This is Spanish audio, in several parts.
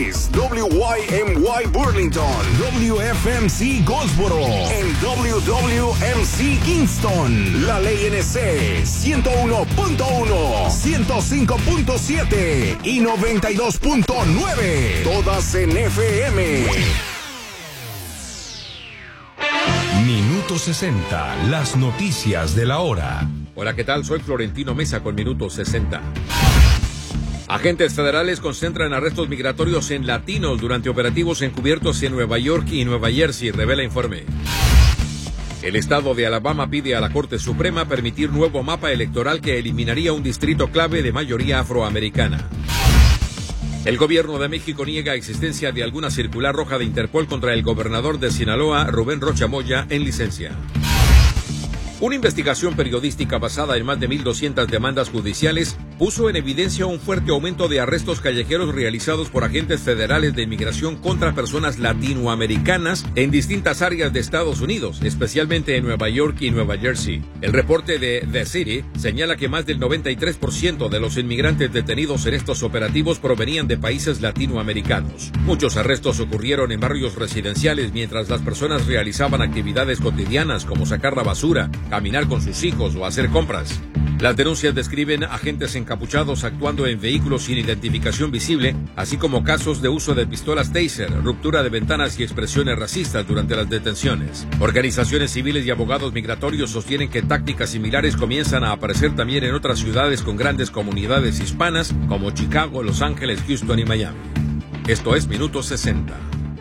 Lawrence, WYMY Burlington, WFMC Goldsboro, en WWMC Kingston. La Ley NC 101.1, 105.7 y 92.9. Todas en FM. Minuto 60, las noticias de la hora. Hola, ¿qué tal? Soy Florentino Mesa con Minuto 60. Agentes federales concentran arrestos migratorios en latinos durante operativos encubiertos en Nueva York y Nueva Jersey, revela informe. El estado de Alabama pide a la Corte Suprema permitir nuevo mapa electoral que eliminaría un distrito clave de mayoría afroamericana. El gobierno de México niega existencia de alguna circular roja de Interpol contra el gobernador de Sinaloa, Rubén Rocha Moya, en licencia. Una investigación periodística basada en más de 1,200 demandas judiciales puso en evidencia un fuerte aumento de arrestos callejeros realizados por agentes federales de inmigración contra personas latinoamericanas en distintas áreas de Estados Unidos, especialmente en Nueva York y Nueva Jersey. El reporte de The City señala que más del 93% de los inmigrantes detenidos en estos operativos provenían de países latinoamericanos. Muchos arrestos ocurrieron en barrios residenciales mientras las personas realizaban actividades cotidianas como sacar la basura, caminar con sus hijos o hacer compras. Las denuncias describen agentes encapuchados actuando en vehículos sin identificación visible, así como casos de uso de pistolas Taser, ruptura de ventanas y expresiones racistas durante las detenciones. Organizaciones civiles y abogados migratorios sostienen que tácticas similares comienzan a aparecer también en otras ciudades con grandes comunidades hispanas como Chicago, Los Ángeles, Houston y Miami. Esto es Minuto 60.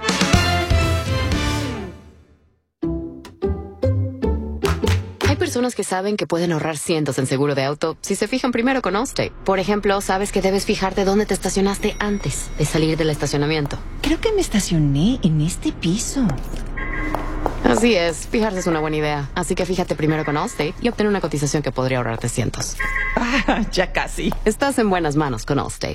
Personas que saben que pueden ahorrar cientos en seguro de auto si se fijan primero con Allstate. Por ejemplo, sabes que debes fijarte dónde te estacionaste antes de salir del estacionamiento. Creo que me estacioné en este piso. Así es, fijarse es una buena idea. Así que fíjate primero con Allstate y obtén una cotización que podría ahorrarte cientos. Ya casi. Estás en buenas manos con Allstate.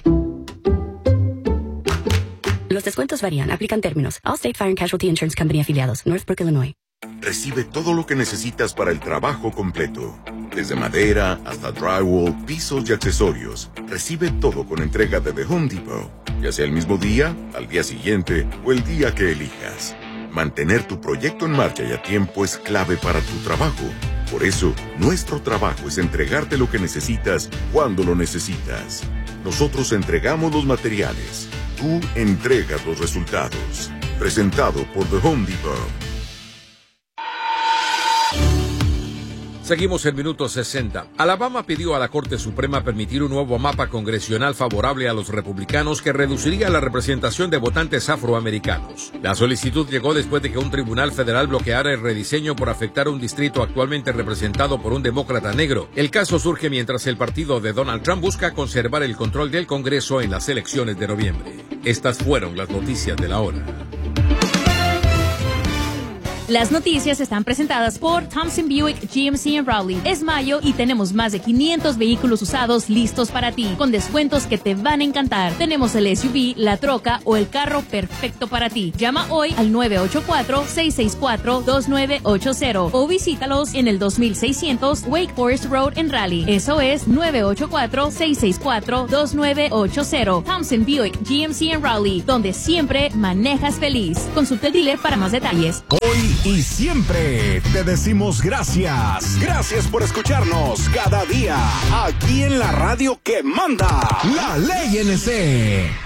Los descuentos varían, aplican términos. Allstate Fire and Casualty Insurance Company afiliados, Northbrook, Illinois. Recibe todo lo que necesitas para el trabajo completo. Desde madera hasta drywall, pisos y accesorios. Recibe todo con entrega de The Home Depot. Ya sea el mismo día, al día siguiente o el día que elijas. Mantener tu proyecto en marcha y a tiempo es clave para tu trabajo. Por eso, nuestro trabajo es entregarte lo que necesitas cuando lo necesitas. Nosotros entregamos los materiales. Tú entregas los resultados. Presentado por The Home Depot. Seguimos en Minuto 60. Alabama pidió a la Corte Suprema permitir un nuevo mapa congresional favorable a los republicanos que reduciría la representación de votantes afroamericanos. La solicitud llegó después de que un tribunal federal bloqueara el rediseño por afectar un distrito actualmente representado por un demócrata negro. El caso surge mientras el partido de Donald Trump busca conservar el control del Congreso en las elecciones de noviembre. Estas fueron las noticias de la hora. Las noticias están presentadas por Thompson Buick GMC en Raleigh. Es mayo y tenemos más de 500 vehículos usados listos para ti, con descuentos que te van a encantar. Tenemos el SUV, la troca o el carro perfecto para ti. Llama hoy al 984-664-2980 o visítalos en el 2600 Wake Forest Road en Raleigh. Eso es 984-664-2980. Thompson Buick GMC en Raleigh, donde siempre manejas feliz. Consulta el dealer para más detalles. Hoy y siempre te decimos gracias. Gracias por escucharnos cada día aquí en la radio que manda. La Ley NC.